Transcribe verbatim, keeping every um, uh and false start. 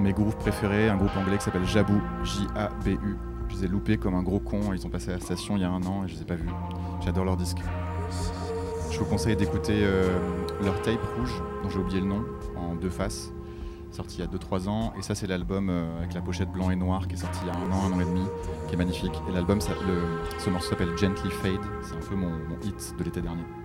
de mes groupes préférés, un groupe anglais qui s'appelle Jabu, J A B U. Je les ai loupés comme un gros con, ils sont passés à la station il y a un an et je les ai pas vus. J'adore leur disque. Je vous conseille d'écouter euh, leur tape rouge, dont j'ai oublié le nom, en deux faces, sorti il y a deux trois ans. Et ça, c'est l'album euh, avec la pochette blanc et noir qui est sorti il y a un an, un an et demi, qui est magnifique. Et l'album, ça, le, ce morceau s'appelle Gently Fade, c'est un peu mon, mon hit de l'été dernier.